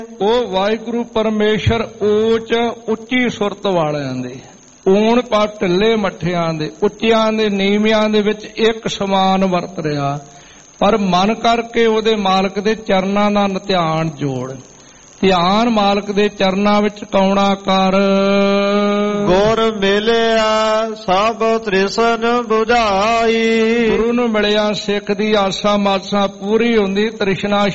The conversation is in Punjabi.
ਉਹ ਵਾਹਿਗੁਰੂ ਪਰਮੇਸ਼ਰ ਊਚ ਉੱਚੀ ਸੁਰਤ ਵਾਲਿਆਂ ਦੇ, ਊਣ ਪਾ ਢਿੱਲੇ ਮੱਠਿਆਂ ਦੇ, ਉੱਚਿਆਂ ਦੇ ਨੀਵਿਆਂ ਦੇ ਵਿੱਚ ਇੱਕ ਸਮਾਨ ਵਰਤ ਰਿਹਾ, ਪਰ ਮਨ ਕਰਕੇ ਉਹਦੇ ਮਾਲਕ ਦੇ ਚਰਨਾਂ ਦਾ ਧਿਆਨ ਜੋੜ। ਧਿਆਨ ਮਾਲਕ ਦੇ ਚਰਨਾਂ ਵਿੱਚ ਕੌਣਾ ਕਰ। ਗੁਰ ਮਿਲਿਆ ਸਭ ਤ੍ਰਿਸ਼ਨ 부ਝਾਈ। ਗੁਰੂ ਨੂੰ ਮਿਲਿਆ ਸਿੱਖ ਦੀ ਆਸਾ ਮਾਸਾ ਪੂਰੀ ਹੁੰਦੀ, ਤ੍ਰਿਸ਼ਨਾ